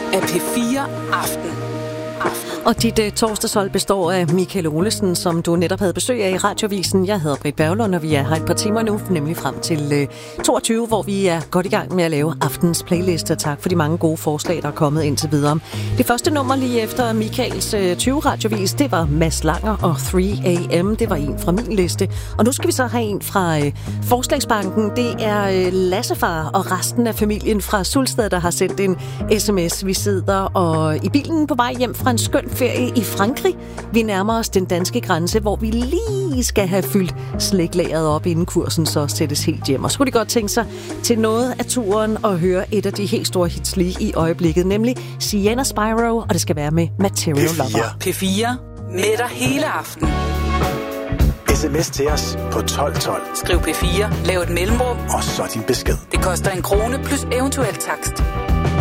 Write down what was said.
af P4 Aften. Og dit torsdagshold består af Michael Olesen, som du netop havde besøg af i Radiovisen. Jeg hedder Britt Berglund, og vi er her et par timer nu, nemlig frem til 22, hvor vi er godt i gang med at lave aftens playliste. Tak for de mange gode forslag, der er kommet indtil videre. Det første nummer lige efter Michaels 20-radiovis, det var Mads Langer og 3AM. Det var en fra min liste. Og nu skal vi så have en fra Forslagsbanken. Det er Lassefar og resten af familien fra Sulsted, der har sendt en sms. Vi sidder og i bilen på vej hjem fra en skøn ferie i Frankrig. Vi nærmer os den danske grænse, hvor vi lige skal have fyldt slæglageret op, inden kursen så sættes helt hjem. Og så kunne de godt tænke sig til noget af turen og høre et af de helt store hits lige i øjeblikket, nemlig Sienna Spyro, og det skal være med Material Lover. P4 med dig hele aften. SMS til os på 1212. Skriv P4, lav et mellemrum, og så din besked. Det koster 1 krone plus eventuelt taxa.